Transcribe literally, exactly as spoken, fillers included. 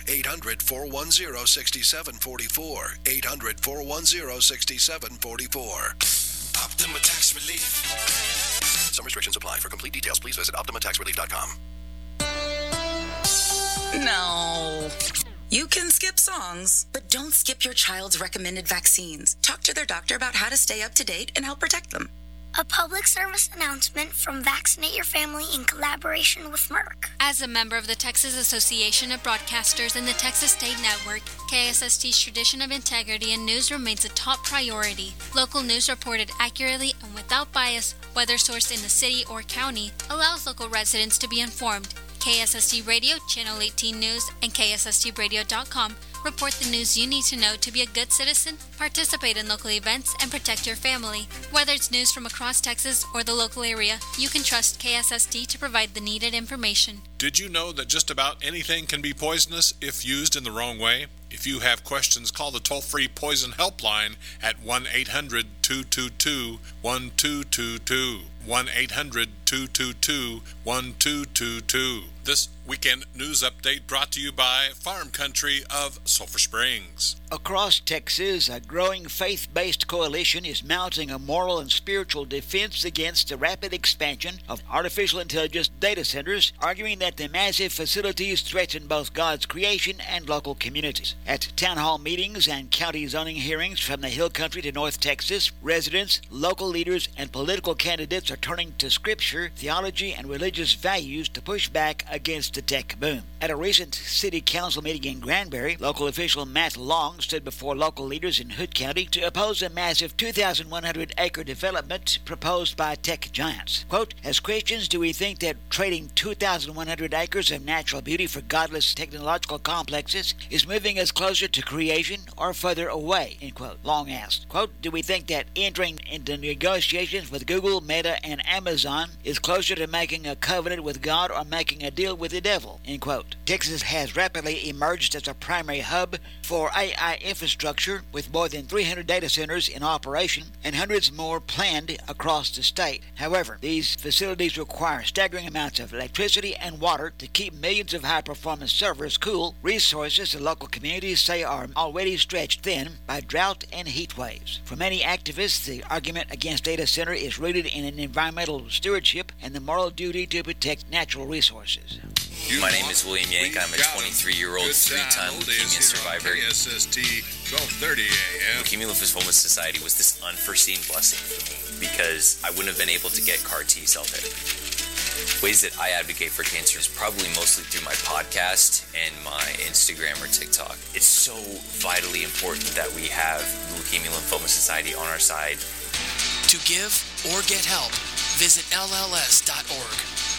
eight hundred, four one zero, six seven four four. eight hundred, four one zero, six seven four four. Optima Tax Relief. Some restrictions apply. For complete details, please visit optima tax relief dot com. No. You can skip songs, but don't skip your child's recommended vaccines. Talk to their doctor about how to stay up to date and help protect them. A public service announcement from Vaccinate Your Family in collaboration with Merck. As a member of the Texas Association of Broadcasters and the Texas State Network, K S S T's tradition of integrity in news remains a top priority. Local news reported accurately and without bias, whether sourced in the city or county, allows local residents to be informed. K S S T Radio, Channel eighteen News, and K S S T radio dot com report the news you need to know to be a good citizen, participate in local events, and protect your family. Whether it's news from across Texas or the local area, you can trust K S S T to provide the needed information. Did you know that just about anything can be poisonous if used in the wrong way? If you have questions, call the toll-free Poison Helpline at one eight hundred, two two two, one two two two. one eight hundred, two two two, one two two two. This weekend news update brought to you by Farm Country of Sulphur Springs. Across Texas, a growing faith-based coalition is mounting a moral and spiritual defense against the rapid expansion of artificial intelligence data centers, arguing that the massive facilities threaten both God's creation and local communities. At town hall meetings and county zoning hearings from the Hill Country to North Texas, residents, local leaders, and political candidates are turning to scripture, theology, and religious values to push back against the tech boom. At a recent city council meeting in Granbury, local official Matt Long stood before local leaders in Hood County to oppose a massive two thousand one hundred acre development proposed by tech giants. Quote, as Christians, do we think that trading two thousand one hundred acres of natural beauty for godless technological complexes is moving us closer to creation or further away? End quote. Long asked, quote, do we think that entering into negotiations with Google, Meta, and Amazon is closer to making a covenant with God or making a deal with the devil? End quote. Texas has rapidly emerged as a primary hub for A I infrastructure, with more than three hundred data centers in operation and hundreds more planned across the state. However, these facilities require staggering amounts of electricity and water to keep millions of high-performance servers cool, resources the local communities say are already stretched thin by drought and heat waves. For many activists, the argument against data center is rooted in an environmental stewardship and the moral duty to protect natural resources. You My name is William Yank. I'm a twenty-three-year-old three-time leukemia survivor. K S S T twelve thirty A M. Leukemia Lymphoma Society was this unforeseen blessing for me because I wouldn't have been able to get C A R T cell therapy. Ways that I advocate for cancer is probably mostly through my podcast and my Instagram or TikTok. It's so vitally important that we have the Leukemia Lymphoma Society on our side. To give or get help, visit L L S dot org.